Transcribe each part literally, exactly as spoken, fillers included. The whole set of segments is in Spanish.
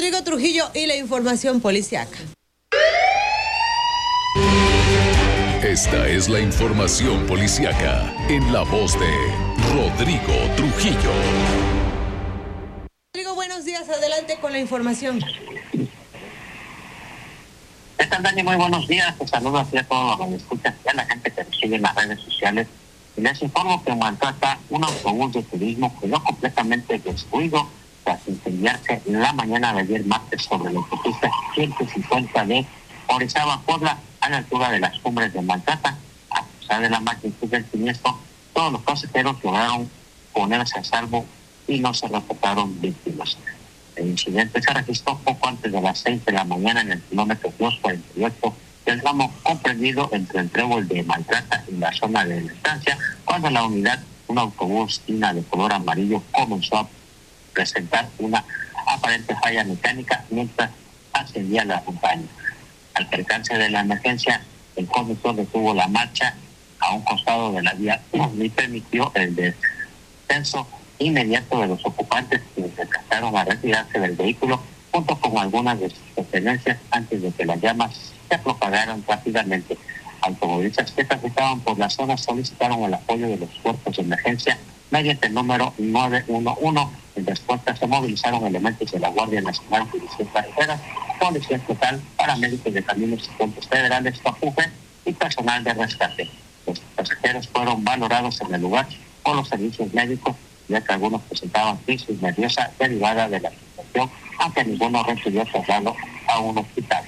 Rodrigo Trujillo y la información policiaca. Esta es la información policiaca en la voz de Rodrigo Trujillo. Rodrigo, buenos días, adelante con la información. ¿Qué tal, Dani? Muy buenos días. Te saludo aquí a todos los que escuchan y a la gente que nos sigue en las redes sociales. Y les informo que en Maltrata un autobús de turismo quedó completamente destruido tras incendiarse en la mañana de ayer martes sobre la autopista ciento cincuenta de Orizaba, Puebla, a la altura de las cumbres de Maltrata. A pesar de la magnitud del siniestro, todos los pasajeros lograron ponerse a salvo y no se reportaron víctimas. El incidente se registró poco antes de las seis de la mañana en el kilómetro doscientos cuarenta y ocho del tramo comprendido entre el trébol de Maltrata y la zona de la estancia, cuando la unidad, un autobús Tina de color amarillo, comenzó a presentar una aparente falla mecánica mientras ascendía la montaña. Al percance de la emergencia, el conductor detuvo la marcha a un costado de la vía y permitió el descenso inmediato de los ocupantes, quienes se alcanzaron a retirarse del vehículo junto con algunas de sus pertenencias antes de que las llamas se propagaran rápidamente. Automovilistas que transitaban por la zona solicitaron el apoyo de los cuerpos de emergencia mediante el número nueve uno uno. En respuesta se movilizaron elementos de la Guardia Nacional, División Carreteras, Policía Estatal, paramédicos de caminos y puentes federales, Papufe y personal de rescate. Los pasajeros fueron valorados en el lugar por los servicios médicos, ya que algunos presentaban crisis nerviosa derivada de la situación, aunque ninguno recibió traslado a un hospital.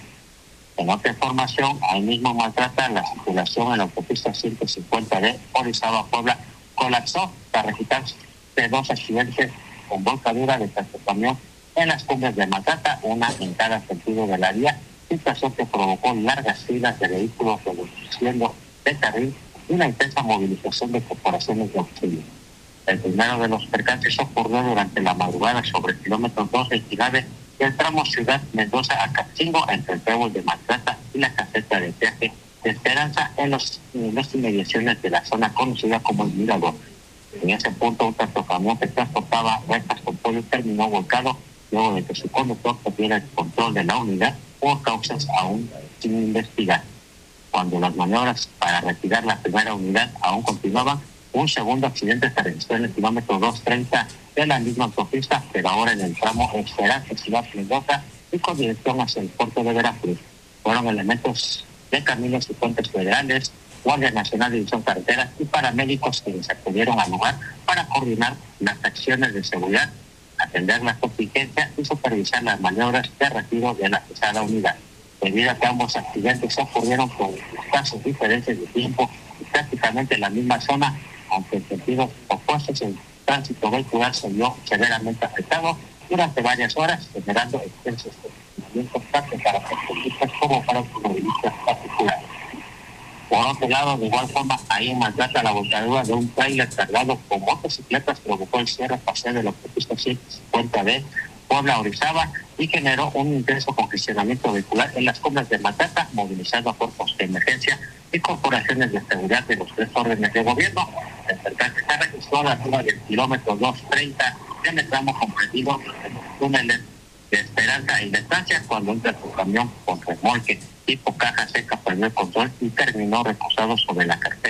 En otra información, ahí mismo Maltrata, la circulación en la autopista ciento cincuenta de Orizaba, Puebla, colapsó tras registrarse dos accidentes con volcadura de camión en las cumbres de Maltrata, una en cada sentido de la vía, situación que provocó largas filas de vehículos reduciendo de carril y una intensa movilización de corporaciones de auxilio. El primero de los percances ocurrió durante la madrugada sobre el kilómetro doscientos veintinueve del tramo Ciudad Mendoza a Catzingo, entre el trébol de Maltrata y la caseta de peaje de Esperanza en, los, en las inmediaciones de la zona conocida como el Mirador. En ese punto, un tractocamión que transportaba restas con pollo terminó volcado luego de que su conductor perdiera el control de la unidad por causas aún sin investigar. Cuando las maniobras para retirar la primera unidad aún continuaban, un segundo accidente se registró en el kilómetro doscientos treinta de la misma autopista, pero ahora en el tramo Esperanza, Ciudad Mendoza y con dirección hacia el puerto de Veracruz. Fueron elementos de caminos y puentes federales, Guardia Nacional, División Carreteras y paramédicos quienes acudieron al lugar para coordinar las acciones de seguridad, atender las contingencias y supervisar las maniobras de retiro de la pesada unidad. Debido a que ambos accidentes ocurrieron con escasas diferencias de tiempo y prácticamente en la misma zona, aunque en sentidos opuestos, el tránsito vehicular se vio severamente afectado durante varias horas, generando extensos estacionamientos tanto para transportistas como para automovilistas particulares. Por otro lado, de igual forma, ahí en Maltrata, la volcadura de un tráiler cargado con motocicletas provocó el cierre parcial de la autopista ciento cincuenta de Puebla Orizaba y generó un intenso congestionamiento vehicular en las cumbres de Maltrata, movilizando a cuerpos de emergencia y corporaciones de seguridad de los tres órdenes de gobierno. El percance se registró a la altura del kilómetro doscientos treinta en el tramo comprendido entre los túneles de Esperanza y de Estancia, cuando entra su camión con remolque tipo caja seca perdió el control y terminó recostado sobre la carretera.